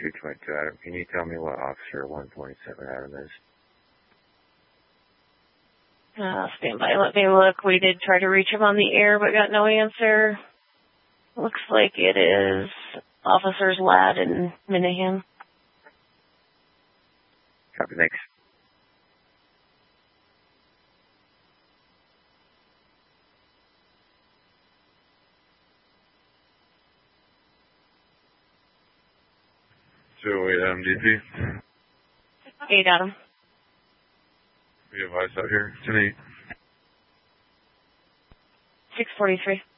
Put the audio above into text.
222 Adam. Can you tell me what Officer 127 Adam is? Stand by. Let me look. We did try to reach him on the air, but got no answer. Looks like it is Officers Ladd and Minahan. Copy, thanks. So, Adam, DP? 8 Adam. We have eyes out here. 10-8. 643.